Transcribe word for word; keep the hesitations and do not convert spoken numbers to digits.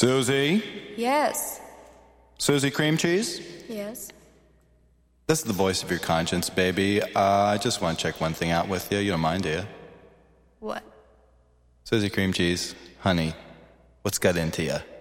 Susie? Yes. Susie Cream Cheese? Yes. This is the voice of your conscience, baby. Uh, I just want to check one thing out with you. You don't mind, do you? What? Susie Cream Cheese, honey, what's got into you?